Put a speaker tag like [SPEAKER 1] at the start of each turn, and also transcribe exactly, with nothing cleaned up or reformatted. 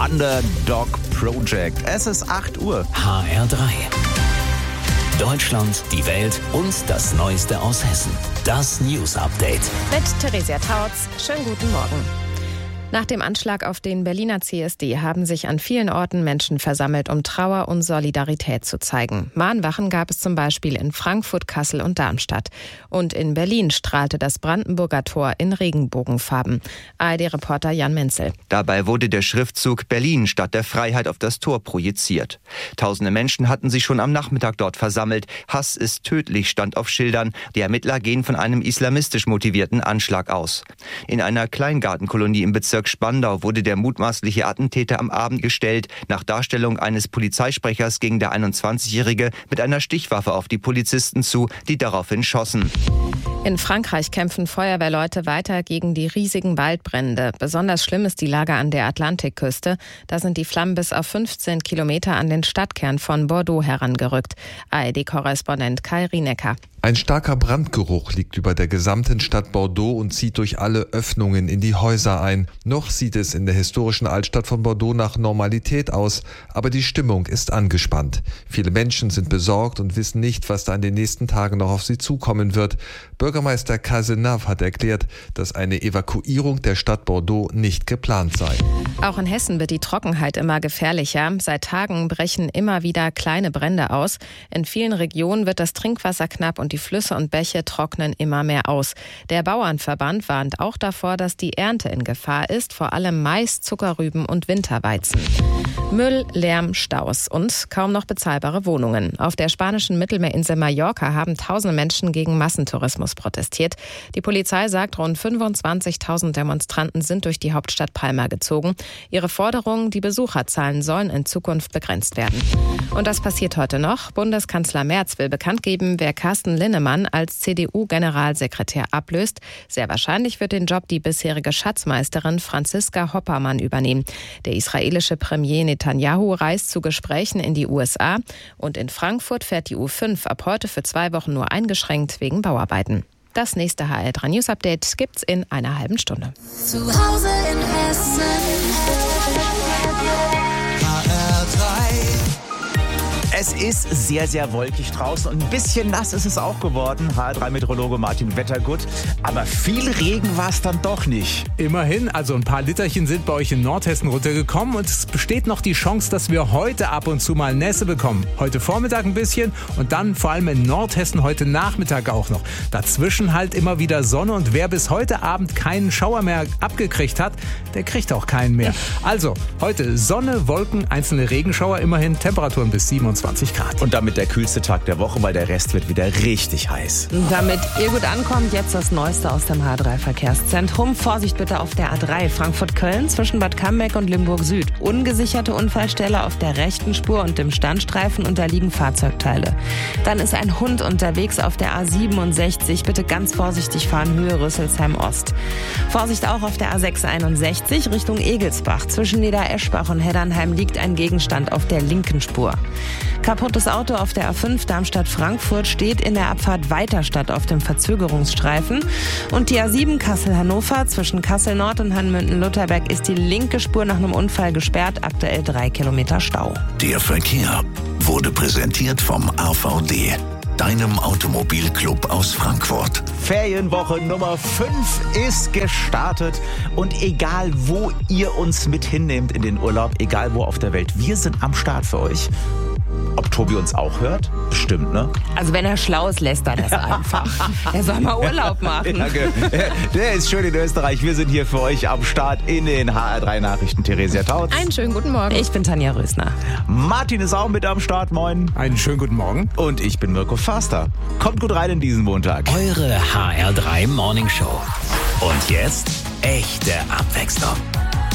[SPEAKER 1] Underdog Project. Es ist acht Uhr.
[SPEAKER 2] H R drei. Deutschland, die Welt und das Neueste aus Hessen. Das News Update.
[SPEAKER 3] Mit Theresia Tautz. Schönen guten Morgen. Nach dem Anschlag auf den Berliner C S D haben sich an vielen Orten Menschen versammelt, um Trauer und Solidarität zu zeigen. Mahnwachen gab es zum Beispiel in Frankfurt, Kassel und Darmstadt. Und in Berlin strahlte das Brandenburger Tor in Regenbogenfarben. A R D-Reporter Jan Menzel.
[SPEAKER 4] Dabei wurde der Schriftzug Berlin statt der Freiheit auf das Tor projiziert. Tausende Menschen hatten sich schon am Nachmittag dort versammelt. Hass ist tödlich, stand auf Schildern. Die Ermittler gehen von einem islamistisch motivierten Anschlag aus. In einer Kleingartenkolonie im Bezirk Spandau wurde der mutmaßliche Attentäter am Abend gestellt. Nach Darstellung eines Polizeisprechers ging der einundzwanzigjährige mit einer Stichwaffe auf die Polizisten zu, die daraufhin schossen.
[SPEAKER 3] In Frankreich kämpfen Feuerwehrleute weiter gegen die riesigen Waldbrände. Besonders schlimm ist die Lage an der Atlantikküste. Da sind die Flammen bis auf fünfzehn Kilometer an den Stadtkern von Bordeaux herangerückt. A R D-Korrespondent Kai Rienecker.
[SPEAKER 5] Ein starker Brandgeruch liegt über der gesamten Stadt Bordeaux und zieht durch alle Öffnungen in die Häuser ein. Noch sieht es in der historischen Altstadt von Bordeaux nach Normalität aus, aber die Stimmung ist angespannt. Viele Menschen sind besorgt und wissen nicht, was da in den nächsten Tagen noch auf sie zukommen wird. Bürgermeister Cazenave hat erklärt, dass eine Evakuierung der Stadt Bordeaux nicht geplant sei.
[SPEAKER 3] Auch in Hessen wird die Trockenheit immer gefährlicher. Seit Tagen brechen immer wieder kleine Brände aus. In vielen Regionen wird das Trinkwasser knapp und die Flüsse und Bäche trocknen immer mehr aus. Der Bauernverband warnt auch davor, dass die Ernte in Gefahr ist, vor allem Mais, Zuckerrüben und Winterweizen. Müll, Lärm, Staus und kaum noch bezahlbare Wohnungen. Auf der spanischen Mittelmeerinsel Mallorca haben tausende Menschen gegen Massentourismus protestiert. Die Polizei sagt, rund fünfundzwanzigtausend Demonstranten sind durch die Hauptstadt Palma gezogen. Ihre Forderung, die Besucherzahlen sollen in Zukunft begrenzt werden. Und das passiert heute noch. Bundeskanzler Merz will bekannt geben, wer Carsten Linnemann als C D U-Generalsekretär ablöst. Sehr wahrscheinlich wird den Job die bisherige Schatzmeisterin Franziska Hoppermann übernehmen. Der israelische Premier Netanyahu reist zu Gesprächen in die U S A. Und in Frankfurt fährt die U fünf ab heute für zwei Wochen nur eingeschränkt wegen Bauarbeiten. Das nächste H R drei News Update gibt's in einer halben Stunde.
[SPEAKER 6] Zu Hause in Hessen. H R drei.
[SPEAKER 1] Es ist sehr, sehr wolkig draußen und ein bisschen nass ist es auch geworden. H R drei-Meteorologe Martin Wettergut. Aber viel Regen war es dann doch nicht.
[SPEAKER 7] Immerhin, also ein paar Literchen sind bei euch in Nordhessen runtergekommen und es besteht noch die Chance, dass wir heute ab und zu mal Nässe bekommen. Heute Vormittag ein bisschen und dann vor allem in Nordhessen heute Nachmittag auch noch. Dazwischen halt immer wieder Sonne und wer bis heute Abend keinen Schauer mehr abgekriegt hat, der kriegt auch keinen mehr. Also heute Sonne, Wolken, einzelne Regenschauer, immerhin Temperaturen bis siebenundzwanzig Grad.
[SPEAKER 1] Und damit der kühlste Tag der Woche, weil der Rest wird wieder richtig heiß.
[SPEAKER 3] Damit ihr gut ankommt, jetzt das Neueste aus dem H R drei Verkehrszentrum. Vorsicht bitte auf der A drei Frankfurt-Köln zwischen Bad Cambeck und Limburg Süd. Ungesicherte Unfallstelle auf der rechten Spur und dem Standstreifen unterliegen Fahrzeugteile. Dann ist ein Hund unterwegs auf der A siebenundsechzig. Bitte ganz vorsichtig fahren, Höhe Rüsselsheim Ost. Vorsicht auch auf der A sechshunderteinundsechzig Richtung Egelsbach. Zwischen Niedereschbach und Heddernheim liegt ein Gegenstand auf der linken Spur. Kaputtes Auto auf der A fünf Darmstadt-Frankfurt steht in der Abfahrt Weiterstadt auf dem Verzögerungsstreifen. Und die A sieben Kassel-Hannover zwischen Kassel-Nord und Hanmünden-Lutherberg ist die linke Spur nach einem Unfall gesperrt. Aktuell drei Kilometer Stau.
[SPEAKER 2] Der Verkehr wurde präsentiert vom A V D, deinem Automobilclub aus Frankfurt.
[SPEAKER 1] Ferienwoche Nummer fünf ist gestartet und egal wo ihr uns mit hinnehmt in den Urlaub, egal wo auf der Welt, wir sind am Start für euch. Ob Tobi uns auch hört? Bestimmt, ne?
[SPEAKER 3] Also wenn er schlau ist, lässt er das einfach. Er soll mal Urlaub machen.
[SPEAKER 1] Ja, der ist schön in Österreich. Wir sind hier für euch am Start in den H R drei Nachrichten. Theresia Tautz.
[SPEAKER 3] Einen schönen guten Morgen. Ich bin Tanja Rösner.
[SPEAKER 1] Martin ist auch mit am Start. Moin.
[SPEAKER 7] Einen schönen guten Morgen.
[SPEAKER 1] Und ich bin Mirko Förster. Kommt gut rein in diesen Montag.
[SPEAKER 2] Eure H R drei Morning Show. Und jetzt echte Abwechslung.